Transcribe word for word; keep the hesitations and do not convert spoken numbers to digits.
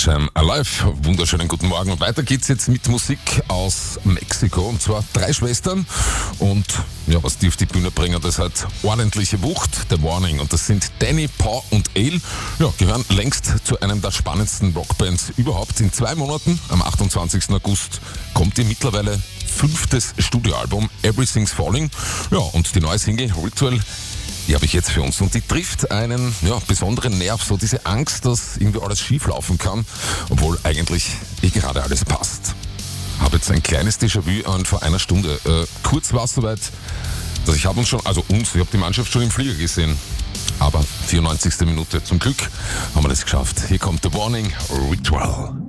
Jam Alive. Wunderschönen guten Morgen. Weiter geht's jetzt mit Musik aus Mexiko. Und zwar drei Schwestern. Und ja, was die auf die Bühne bringen, das hat ordentliche Wucht. The Warning. Und das sind Danny, Paul und Ale. Ja, gehören längst zu einem der spannendsten Rockbands überhaupt. In zwei Monaten, am achtundzwanzigsten August, kommt ihr mittlerweile fünftes Studioalbum Everything's Falling. Ja, und die neue Single Ritual, die habe ich jetzt für uns. Und die trifft einen ja, besonderen Nerv, so diese Angst, dass irgendwie alles schief laufen kann, obwohl eigentlich eh gerade alles passt. Habe jetzt ein kleines Déjà-vu an vor einer Stunde. Äh, kurz war es soweit, dass ich habe uns schon, also uns, ich habe die Mannschaft schon im Flieger gesehen. Aber vierundneunzigste Minute, zum Glück haben wir das geschafft. Hier kommt The Warning, Ritual.